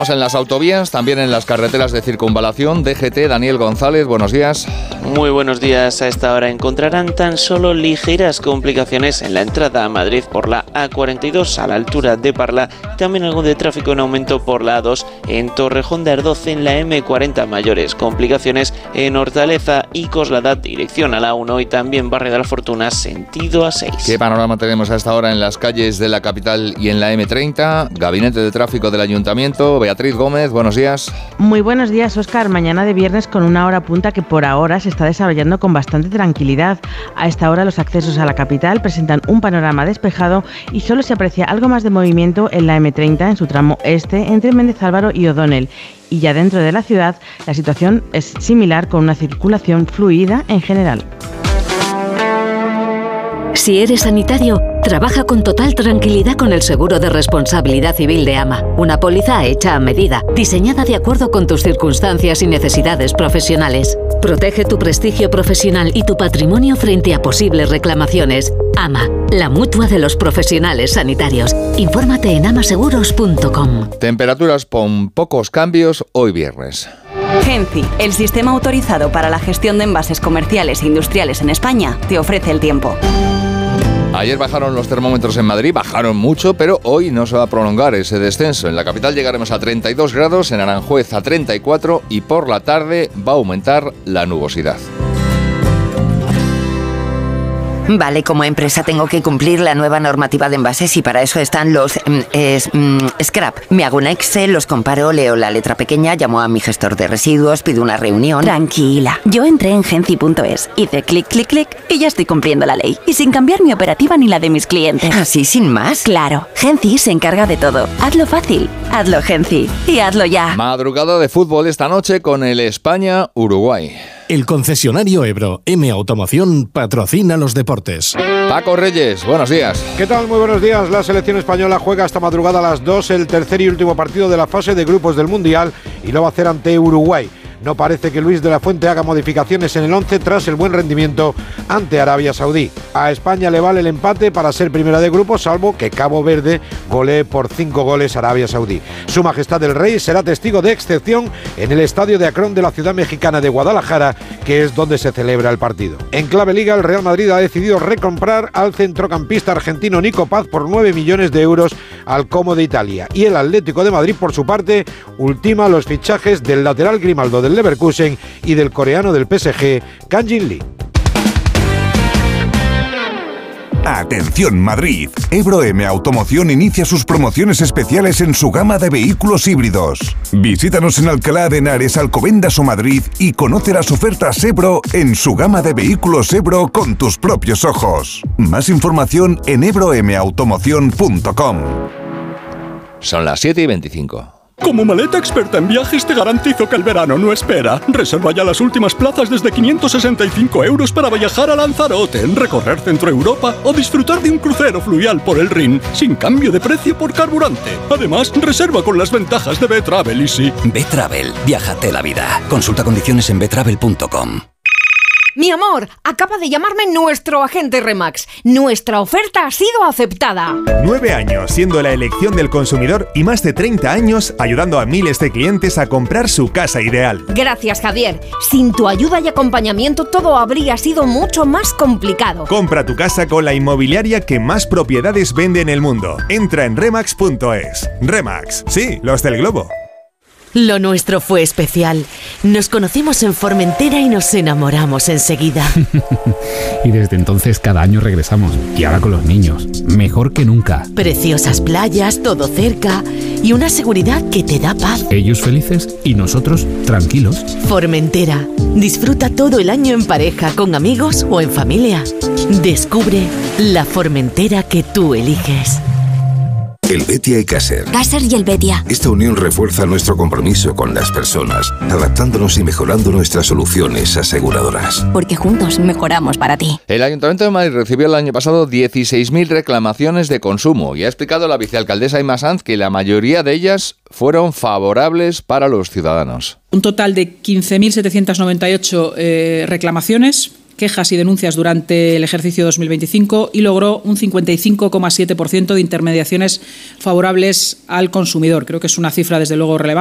En las autovías, también en las carreteras de circunvalación. DGT, Daniel González, buenos días. Muy buenos días. A esta hora encontrarán tan solo ligeras complicaciones en la entrada a Madrid por la A42 a la altura de Parla. También algo de tráfico en aumento por la A2 en Torrejón de Ardoz, en la M40 mayores. Complicaciones en Hortaleza y Coslada, dirección a la 1, y también Barrio de la Fortuna, sentido A6. ¿Qué panorama tenemos a esta hora en las calles de la capital y en la M30? Gabinete de Tráfico del Ayuntamiento. Beatriz Gómez, buenos días. Muy buenos días, Óscar. Mañana de viernes con una hora punta que por ahora se está desarrollando con bastante tranquilidad. A esta hora los accesos a la capital presentan un panorama despejado y solo se aprecia algo más de movimiento en la M30 en su tramo este entre Méndez Álvaro y O'Donnell. Y ya dentro de la ciudad la situación es similar, con una circulación fluida en general. Si eres sanitario, trabaja con total tranquilidad con el seguro de responsabilidad civil de AMA. Una póliza hecha a medida, diseñada de acuerdo con tus circunstancias y necesidades profesionales. Protege tu prestigio profesional y tu patrimonio frente a posibles reclamaciones. AMA, la mutua de los profesionales sanitarios. Infórmate en amaseguros.com. Temperaturas con pocos cambios hoy viernes. Genci, el sistema autorizado para la gestión de envases comerciales e industriales en España, te ofrece el tiempo. Ayer bajaron los termómetros en Madrid, bajaron mucho, pero hoy no se va a prolongar ese descenso. En la capital llegaremos a 32 grados, en Aranjuez a 34 y por la tarde va a aumentar la nubosidad. Vale, como empresa tengo que cumplir la nueva normativa de envases y para eso están los scrap. Me hago un Excel, los comparo, leo la letra pequeña, llamo a mi gestor de residuos, pido una reunión. Tranquila, yo entré en Genci.es, hice clic, clic, clic y ya estoy cumpliendo la ley. Y sin cambiar mi operativa ni la de mis clientes. ¿Así, sin más? Claro, Genci se encarga de todo. Hazlo fácil, hazlo Genci y hazlo ya. Madrugada de fútbol esta noche con el España-Uruguay. El concesionario Ebro M Automoción patrocina los deportes. Paco Reyes, buenos días. ¿Qué tal? Muy buenos días. La selección española juega esta madrugada a las 2 el tercer y último partido de la fase de grupos del Mundial y lo va a hacer ante Uruguay. No parece que Luis de la Fuente haga modificaciones en el 11 tras el buen rendimiento ante Arabia Saudí. A España le vale el empate para ser primera de grupo, salvo que Cabo Verde golee por 5 goles a Arabia Saudí. Su Majestad el Rey será testigo de excepción en el estadio de Akron de la ciudad mexicana de Guadalajara, que es donde se celebra el partido. En clave liga, el Real Madrid ha decidido recomprar al centrocampista argentino Nico Paz por 9 millones de euros al Como de Italia. Y el Atlético de Madrid, por su parte, ultima los fichajes del lateral Grimaldo del Leverkusen y del coreano del PSG, Kang Jin Lee. Atención Madrid, Ebro M Automoción inicia sus promociones especiales en su gama de vehículos híbridos. Visítanos en Alcalá de Henares, Alcobendas o Madrid y conoce las ofertas Ebro en su gama de vehículos Ebro con tus propios ojos. Más información en ebroemautomoción.com. Son las 7:25. Como maleta experta en viajes te garantizo que el verano no espera. Reserva ya las últimas plazas desde 565 euros para viajar a Lanzarote, recorrer Centro Europa o disfrutar de un crucero fluvial por el Rin, sin cambio de precio por carburante. Además, reserva con las ventajas de B-Travel Easy. B-Travel, viájate la vida. Consulta condiciones en btravel.com. Mi amor, acaba de llamarme nuestro agente Remax. Nuestra oferta ha sido aceptada. 9 años siendo la elección del consumidor y más de 30 años ayudando a miles de clientes a comprar su casa ideal. Gracias, Javier. Sin tu ayuda y acompañamiento todo habría sido mucho más complicado. Compra tu casa con la inmobiliaria que más propiedades vende en el mundo. Entra en Remax.es. Remax, sí, los del globo. Lo nuestro fue especial. Nos conocimos en Formentera y nos enamoramos enseguida. Y desde entonces cada año regresamos. Y ahora con los niños. Mejor que nunca. Preciosas playas, todo cerca y una seguridad que te da paz. Ellos felices y nosotros tranquilos. Formentera. Disfruta todo el año en pareja, con amigos o en familia. Descubre la Formentera que tú eliges. Helvetia y Caser. Caser y Helvetia. Esta unión refuerza nuestro compromiso con las personas, adaptándonos y mejorando nuestras soluciones aseguradoras. Porque juntos mejoramos para ti. El Ayuntamiento de Madrid recibió el año pasado 16.000 reclamaciones de consumo y ha explicado la vicealcaldesa Inma Sanz que la mayoría de ellas fueron favorables para los ciudadanos. Un total de 15.798 reclamaciones quejas y denuncias durante el ejercicio 2025 y logró un 55,7% de intermediaciones favorables al consumidor. Creo que es una cifra desde luego relevante.